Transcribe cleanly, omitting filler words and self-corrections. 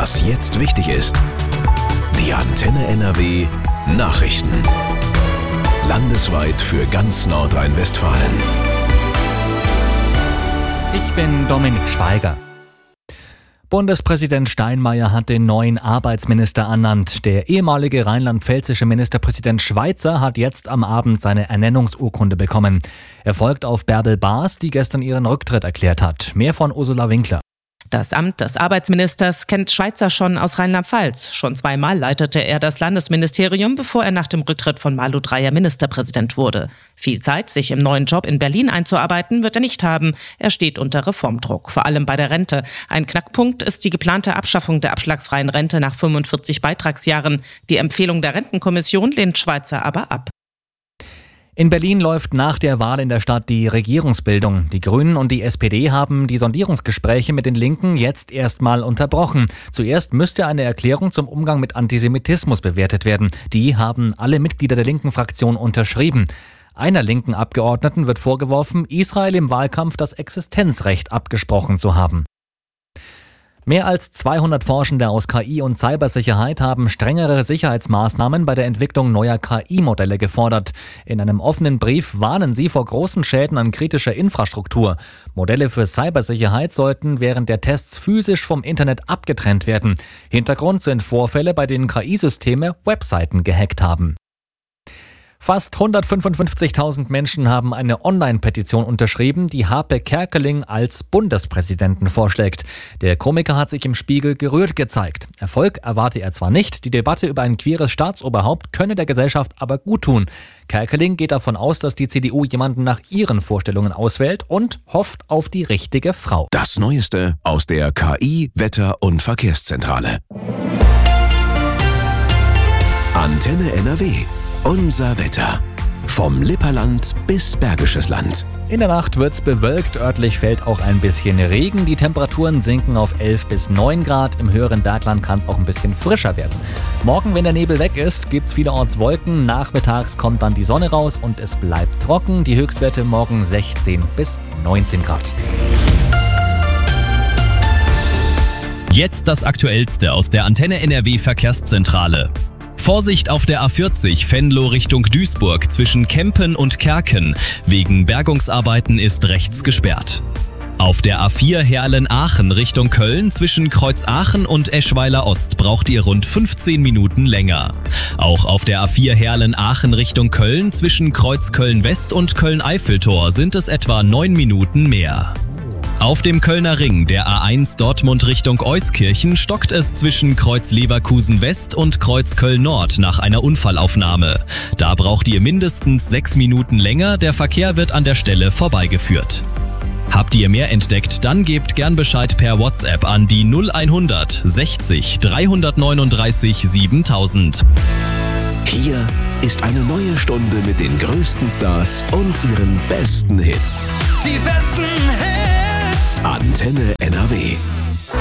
Was jetzt wichtig ist. Die Antenne NRW Nachrichten. Landesweit für ganz Nordrhein-Westfalen. Ich bin Dominik Schweiger. Bundespräsident Steinmeier hat den neuen Arbeitsminister ernannt. Der ehemalige rheinland-pfälzische Ministerpräsident Schweizer hat jetzt am Abend seine Ernennungsurkunde bekommen. Er folgt auf Bärbel Baas, die gestern ihren Rücktritt erklärt hat. Mehr von Ursula Winkler. Das Amt des Arbeitsministers kennt Schweizer schon aus Rheinland-Pfalz. Schon zweimal leitete er das Landesministerium, bevor er nach dem Rücktritt von Malu Dreyer Ministerpräsident wurde. Viel Zeit, sich im neuen Job in Berlin einzuarbeiten, wird er nicht haben. Er steht unter Reformdruck, vor allem bei der Rente. Ein Knackpunkt ist die geplante Abschaffung der abschlagsfreien Rente nach 45 Beitragsjahren. Die Empfehlung der Rentenkommission lehnt Schweizer aber ab. In Berlin läuft nach der Wahl in der Stadt die Regierungsbildung. Die Grünen und die SPD haben die Sondierungsgespräche mit den Linken jetzt erstmal unterbrochen. Zuerst müsste eine Erklärung zum Umgang mit Antisemitismus bewertet werden. Die haben alle Mitglieder der linken Fraktion unterschrieben. Einer linken Abgeordneten wird vorgeworfen, Israel im Wahlkampf das Existenzrecht abgesprochen zu haben. Mehr als 200 Forschende aus KI und Cybersicherheit haben strengere Sicherheitsmaßnahmen bei der Entwicklung neuer KI-Modelle gefordert. In einem offenen Brief warnen sie vor großen Schäden an kritischer Infrastruktur. Modelle für Cybersicherheit sollten während der Tests physisch vom Internet abgetrennt werden. Hintergrund sind Vorfälle, bei denen KI-Systeme Webseiten gehackt haben. Fast 155.000 Menschen haben eine Online-Petition unterschrieben, die Harpe Kerkeling als Bundespräsidenten vorschlägt. Der Komiker hat sich im Spiegel gerührt gezeigt. Erfolg erwarte er zwar nicht, die Debatte über ein queeres Staatsoberhaupt könne der Gesellschaft aber gut tun. Kerkeling geht davon aus, dass die CDU jemanden nach ihren Vorstellungen auswählt und hofft auf die richtige Frau. Das Neueste aus der KI, Wetter- und Verkehrszentrale. Antenne NRW. Unser Wetter. Vom Lipperland bis Bergisches Land. In der Nacht wird's bewölkt, örtlich fällt auch ein bisschen Regen. Die Temperaturen sinken auf 11 bis 9 Grad. Im höheren Bergland kann es auch ein bisschen frischer werden. Morgen, wenn der Nebel weg ist, gibt's vielerorts Wolken. Nachmittags kommt dann die Sonne raus und es bleibt trocken. Die Höchstwerte morgen 16 bis 19 Grad. Jetzt das Aktuellste aus der Antenne NRW Verkehrszentrale. Vorsicht auf der A40 Venlo Richtung Duisburg zwischen Kempen und Kerken. Wegen Bergungsarbeiten ist rechts gesperrt. Auf der A4 Herlen-Aachen Richtung Köln zwischen Kreuz-Aachen und Eschweiler Ost braucht ihr rund 15 Minuten länger. Auch auf der A4 Herlen-Aachen Richtung Köln zwischen Kreuz-Köln-West und Köln-Eiffeltor sind es etwa 9 Minuten mehr. Auf dem Kölner Ring, der A1 Dortmund Richtung Euskirchen, stockt es zwischen Kreuz Leverkusen West und Kreuz Köln Nord nach einer Unfallaufnahme. Da braucht ihr mindestens 6 Minuten länger, der Verkehr wird an der Stelle vorbeigeführt. Habt ihr mehr entdeckt, dann gebt gern Bescheid per WhatsApp an die 0100 60 339 7000. Hier ist eine neue Stunde mit den größten Stars und ihren besten Hits. Die besten Hits! Antenne NRW.